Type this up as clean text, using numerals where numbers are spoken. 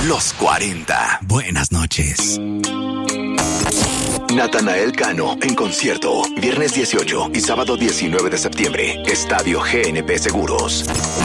Los 40. Buenas noches. Natanael Cano en concierto, viernes 18 y sábado 19 de septiembre, Estadio GNP Seguros.